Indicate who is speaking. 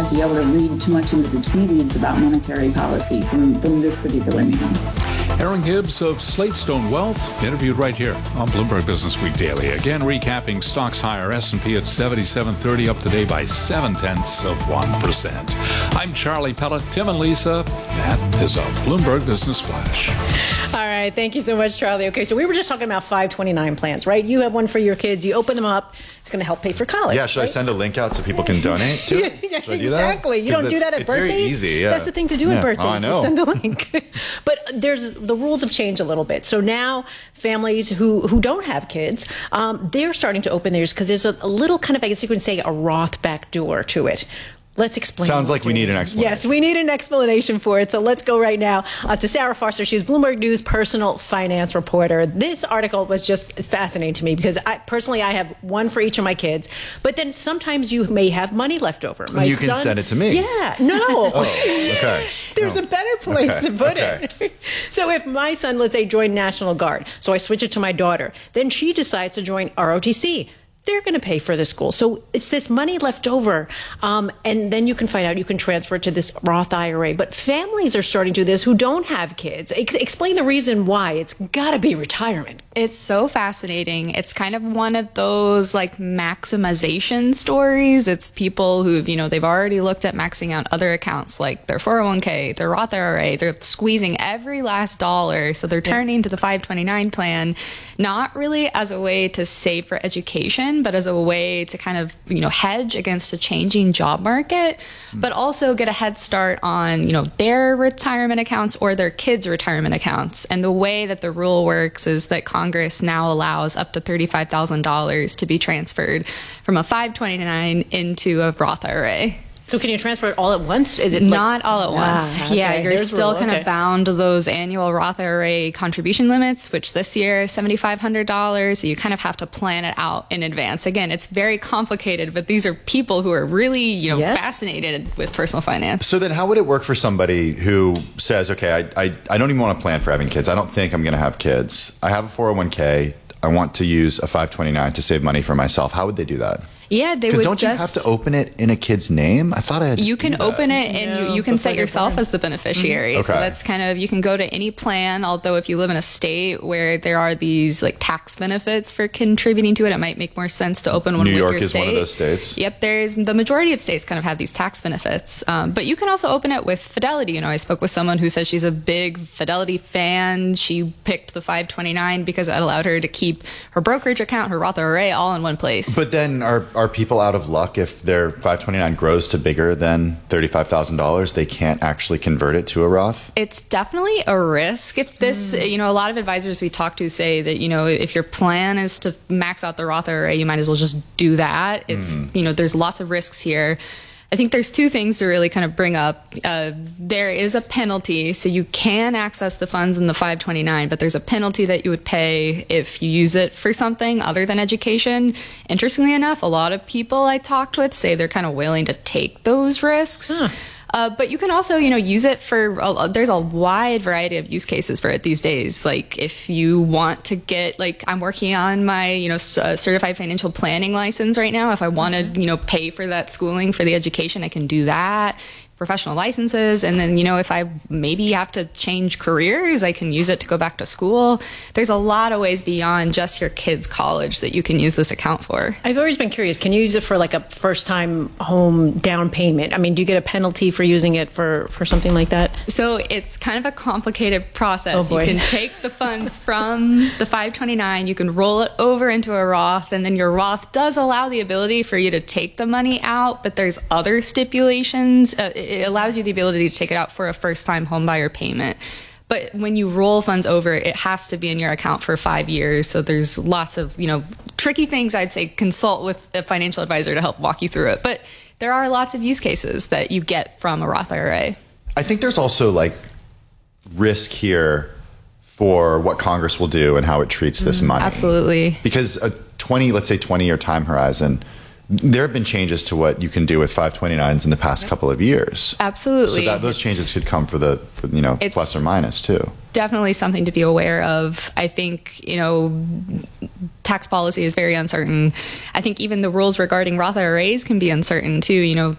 Speaker 1: be able to read too much into the tea leaves about monetary policy from this particular meeting.
Speaker 2: Erin Gibbs of Slatestone Wealth, interviewed right here on Bloomberg Business Week Daily. Again, recapping stocks higher. S&P at 77.30, up today by 0.7%. I'm Charlie Pellet. Tim and Lisa, that is a Bloomberg Business Flash.
Speaker 3: All right. Thank you so much, Charlie. Okay, so we were just talking about 529 plans, right? You have one for your kids. You open them up. It's going to help pay for college.
Speaker 4: Yeah, should I send a link out so people can donate to it?
Speaker 3: Yeah,
Speaker 4: should I do that?
Speaker 3: Exactly. You don't do that at birthdays?
Speaker 4: It's very easy, yeah.
Speaker 3: That's the thing to do at birthdays.
Speaker 4: Oh, I know.
Speaker 3: You send a link. But the rules have changed a little bit. So now families who don't have kids, they're starting to open theirs because there's a little kind of, I guess you could say, a Roth backdoor to it. Let's explain.
Speaker 4: Sounds like we need an explanation.
Speaker 3: Yes, we need an explanation for it. So let's go right now to Sarah Foster. She's Bloomberg News personal finance reporter. This article was just fascinating to me because I have one for each of my kids. But then sometimes you may have money left over.
Speaker 4: You can send it to me.
Speaker 3: Yeah, no.
Speaker 4: Oh, okay.
Speaker 3: There's a better place to put
Speaker 4: it.
Speaker 3: So if my son, let's say, joined National Guard, so I switch it to my daughter, then she decides to join ROTC. They're going to pay for the school. So it's this money left over. And then you can find out, you can transfer it to this Roth IRA. But families are starting to do this who don't have kids. Explain the reason why. It's got to be retirement.
Speaker 5: It's so fascinating. It's kind of one of those like maximization stories. It's people who, they've already looked at maxing out other accounts like their 401k, their Roth IRA. They're squeezing every last dollar. So they're turning to the 529 plan, not really as a way to save for education, but as a way to kind of, hedge against a changing job market, but also get a head start on, their retirement accounts or their kids' retirement accounts. And the way that the rule works is that Congress now allows up to $35,000 to be transferred from a 529 into a Roth IRA.
Speaker 3: So can you transfer it all at once? Is it
Speaker 5: not all at once?
Speaker 3: Okay.
Speaker 5: Yeah, you're still kind of bound to those annual Roth IRA contribution limits, which this year is $7,500. So you kind of have to plan it out in advance. Again, it's very complicated, but these are people who are really, fascinated with personal finance.
Speaker 4: So then how would it work for somebody who says, okay, I don't even want to plan for having kids. I don't think I'm going to have kids. I have a 401k. I want to use a 529 to save money for myself. How would they do that?
Speaker 5: Yeah, they would.
Speaker 4: Because don't you have to open it in a kid's name? I thought I had.
Speaker 5: You can open it, and you can set yourself as the beneficiary.
Speaker 4: Okay.
Speaker 5: So that's kind of, you can go to any plan. Although if you live in a state where there are these like tax benefits for contributing to it, it might make more sense to open one with your state. New York is one of those states. Yep, the majority of states kind of have these tax benefits. But you can also open it with Fidelity. I spoke with someone who says she's a big Fidelity fan. She picked the 529 because it allowed her to keep her brokerage account, her Roth IRA, all in one place.
Speaker 4: But then are people out of luck if their 529 grows to bigger than $35,000? They can't actually convert it to a Roth?
Speaker 5: It's definitely a risk. If this, a lot of advisors we talk to say that, if your plan is to max out the Roth IRA, you might as well just do that. It's, there's lots of risks here. I think there's two things to really kind of bring up. There is a penalty, so you can access the funds in the 529, but there's a penalty that you would pay if you use it for something other than education. Interestingly enough, a lot of people I talked with say they're kind of willing to take those risks. But you can also, use it for, there's a wide variety of use cases for it these days. Like if you want to get, I'm working on my, certified financial planning license right now. If I want to, pay for that schooling for the education, I can do that. Professional licenses. And then, if I maybe have to change careers, I can use it to go back to school. There's a lot of ways beyond just your kids' college that you can use this account for.
Speaker 3: I've always been curious. Can you use it for like a first-time home down payment? Do you get a penalty for using it for something like that?
Speaker 5: So it's kind of a complicated process.
Speaker 3: Oh boy.
Speaker 5: You can take the funds from the 529, you can roll it over into a Roth, and then your Roth does allow the ability for you to take the money out, but there's other stipulations. It allows you the ability to take it out for a first-time homebuyer payment. But when you roll funds over, it has to be in your account for 5 years. So there's lots of, tricky things. I'd say consult with a financial advisor to help walk you through it. But there are lots of use cases that you get from a Roth IRA.
Speaker 4: I think there's also risk here for what Congress will do and how it treats this money.
Speaker 5: Absolutely.
Speaker 4: Because a 20-year time horizon, there have been changes to what you can do with 529s in the past couple of years.
Speaker 5: Absolutely.
Speaker 4: So those changes could come for plus or minus too.
Speaker 5: Definitely something to be aware of. I think, tax policy is very uncertain. I think even the rules regarding Roth IRAs can be uncertain too.